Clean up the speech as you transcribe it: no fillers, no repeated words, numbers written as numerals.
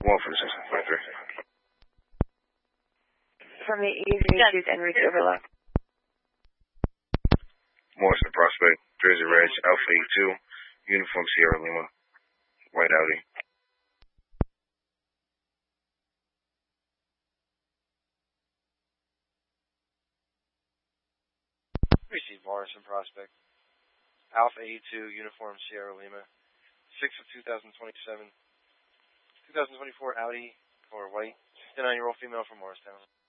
One for the 653. From the EZ2's en route to Overlook. Morrison Prospect, Jersey Ridge, Alpha 82, Uniform Sierra Lima, White Audi. Received Morrison Prospect, Alpha 82, Uniform Sierra Lima, 6 of 2024 Audi, color white, 59-year-old female from Morristown.